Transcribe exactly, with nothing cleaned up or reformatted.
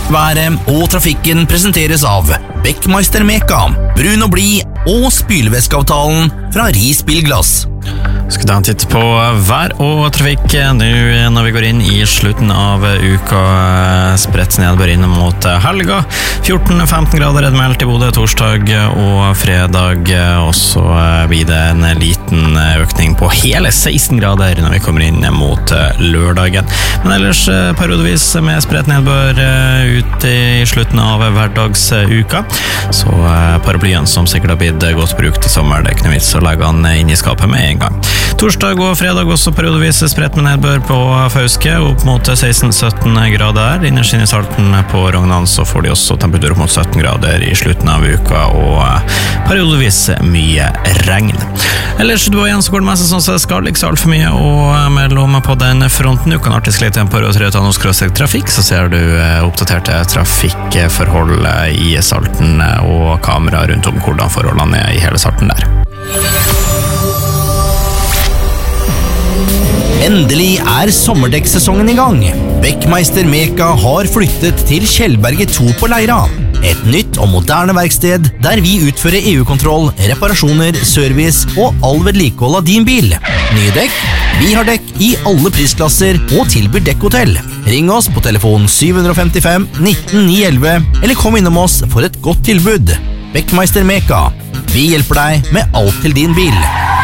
Været og trafikken presenteres av Beckmeister Meka, brun og blid og spylevæskeavtalen fra Ris Bilglass. Skal ta en titt på vær og trafikk nå når vi går inn i slutten av uka. Spredt nedbør inn mot helga. fjorten til femten grader er det meldt i Bodø torsdag og fredag, og så blir det en liten økning på hele seksten grader når vi kommer inn mot lørdagen. Men ellers periodevis med spredt nedbør ut i slutten av hverdagsuka, så paraplyen som sikkert har blitt godt brukt i sommer, det er ikke noe vits å legge den inn i skapet med en gang. Torsdag og fredag også periodevis spredt med nedbør på Fauske, opp mot seksten til sytten grader. Innerst inn i Salten på Rognan så får de også temperatur opp mot sytten grader i slutten av uka, og periodevis mye regn. Ellers du var igjen så går det mest sånn så det skal ikke så alt for mye og mellom på den fronten. Du kan alltid slite på Rød tre Tanos Krøsek Trafikk, så ser du oppdaterte trafikkforhold i Salten og kamera rundt om hvordan forholdene er i hele Salten der. Endelig er sommerdekksesongen i gang. Beckmeister Meka har flyttet til Kjellberget to på Leira. Et nytt og moderne verksted der vi utfører E U-kontroll, reparasjoner, service og all vedlikehold av din bil. Nye dekk, vi har dekk i alle prisklasser og tilbyr dekkhotell. Ring oss på telefon syv fem fem nitten ni elleve eller kom innom oss for et godt tilbud. Beckmeister Meka. Vi hjelper deg med alt til din bil.